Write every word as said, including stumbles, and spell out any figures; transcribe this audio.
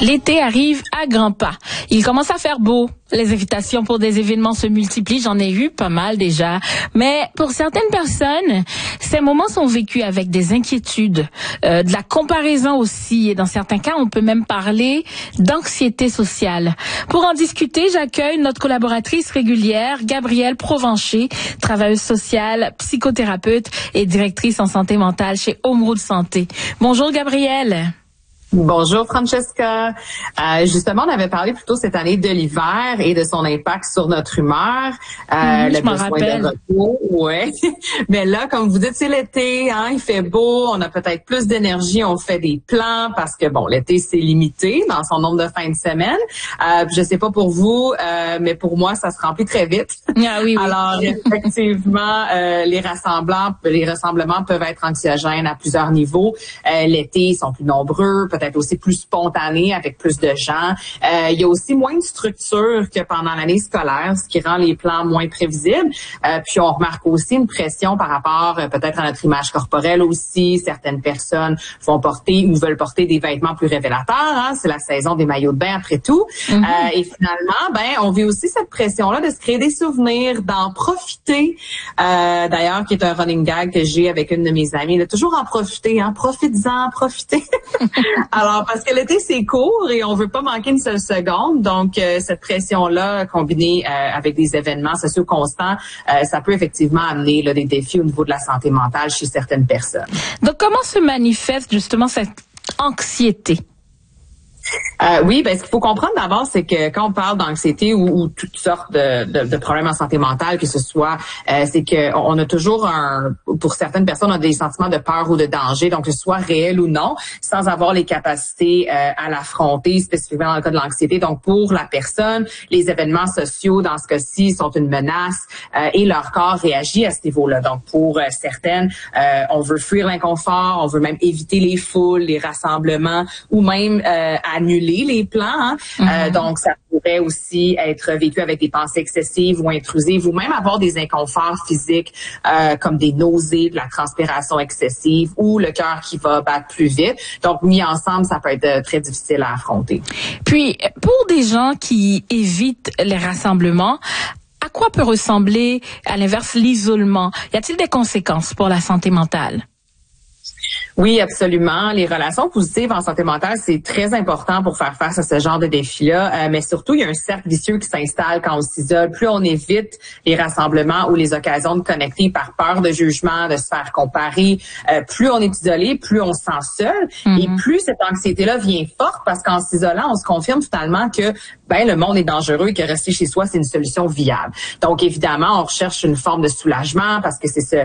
L'été arrive à grands pas. Il commence à faire beau. Les invitations pour des événements se multiplient. J'en ai eu pas mal déjà. Mais pour certaines personnes, ces moments sont vécus avec des inquiétudes, euh, de la comparaison aussi. Et dans certains cas, on peut même parler d'anxiété sociale. Pour en discuter, j'accueille notre collaboratrice régulière, Gabrielle Provencher, travailleuse sociale, psychothérapeute et directrice en santé mentale chez Homeroute Santé. Bonjour Gabrielle. Bonjour Francesca. Euh, justement, on avait parlé plutôt cette année de l'hiver et de son impact sur notre humeur. Euh, mmh, le je m'en besoin rappelle. de repos, ouais. Mais là, comme vous dites, c'est l'été, hein, il fait beau, on a peut-être plus d'énergie, on fait des plans parce que bon, l'été c'est limité dans son nombre de fins de semaine. Euh, je sais pas pour vous, euh, mais pour moi, ça se remplit très vite. Ah oui, oui. Alors effectivement, euh, les rassemblements, les rassemblements peuvent être anxiogènes à plusieurs niveaux. Euh, l'été, ils sont plus nombreux, peut-être être aussi plus spontané avec plus de gens. Euh, il y a aussi moins de structure que pendant l'année scolaire, ce qui rend les plans moins prévisibles. Euh, puis on remarque aussi une pression par rapport euh, peut-être à notre image corporelle aussi. Certaines personnes vont porter ou veulent porter des vêtements plus révélateurs. Hein? C'est la saison des maillots de bain après tout. Mm-hmm. Euh, et finalement, ben on vit aussi cette pression-là de se créer des souvenirs, d'en profiter. Euh, d'ailleurs, qui est un running gag que j'ai avec une de mes amies. Là, toujours en profiter, hein? Profites-en, profitez. Alors, parce que l'été, c'est court et on veut pas manquer une seule seconde. Donc, euh, cette pression-là, combinée euh, avec des événements sociaux constants, euh, ça peut effectivement amener là, des défis au niveau de la santé mentale chez certaines personnes. Donc, comment se manifeste justement cette anxiété? Euh, oui, ben ce qu'il faut comprendre d'abord, c'est que quand on parle d'anxiété ou, ou toutes sortes de, de, de problèmes en santé mentale, que ce soit, euh, c'est que on a toujours un, pour certaines personnes, on a des sentiments de peur ou de danger, donc que ce soit réel ou non, sans avoir les capacités euh, à l'affronter, spécifiquement dans le cas de l'anxiété. Donc pour la personne, les événements sociaux dans ce cas-ci sont une menace euh, et leur corps réagit à ce niveau-là. Donc pour euh, certaines, euh, on veut fuir l'inconfort, on veut même éviter les foules, les rassemblements ou même euh, annuler les plans. Hein? Mm-hmm. Euh, donc, ça pourrait aussi être vécu avec des pensées excessives ou intrusives ou même avoir des inconforts physiques euh, comme des nausées, de la transpiration excessive ou le cœur qui va battre plus vite. Donc, mis ensemble, ça peut être très difficile à affronter. Puis, pour des gens qui évitent les rassemblements, à quoi peut ressembler, à l'inverse, l'isolement? Y a-t-il des conséquences pour la santé mentale? Oui, absolument. Les relations positives en santé mentale, c'est très important pour faire face à ce genre de défis-là. Euh, mais surtout, il y a un cercle vicieux qui s'installe quand on s'isole. Plus on évite les rassemblements ou les occasions de connecter par peur de jugement, de se faire comparer, euh, plus on est isolé, plus on se sent seul. Mm-hmm. Et plus cette anxiété-là vient forte parce qu'en s'isolant, on se confirme finalement que ben le monde est dangereux et que rester chez soi, c'est une solution viable. Donc, évidemment, on recherche une forme de soulagement parce que c'est ce